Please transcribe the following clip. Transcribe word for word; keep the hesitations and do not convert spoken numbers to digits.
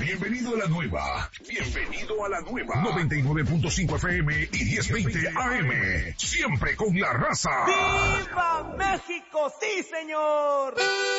Bienvenido a la nueva. Bienvenido a la nueva. noventa y nueve punto cinco F M y diez veinte A M. Siempre con la raza. ¡Viva México! ¡Sí, señor!